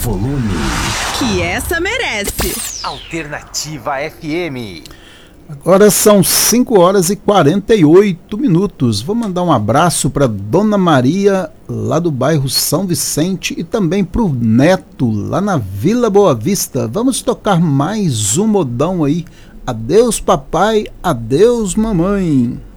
volume, que essa merece. Alternativa FM. Agora são 5 horas e 48 minutos. Vou mandar um abraço para Dona Maria, lá do bairro São Vicente, e também para o Neto, lá na Vila Boa Vista. Vamos tocar mais um modão aí. Adeus, papai, adeus, mamãe.